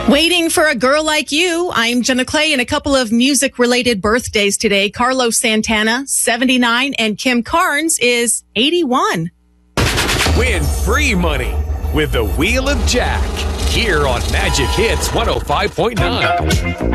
Waiting for a girl like you. I'm Jenna Clay, and a couple of music-related birthdays today. Carlos Santana, 79, and Kim Carnes is 81. Win free money with the Wheel of Jack here on Magic Hits 105.9.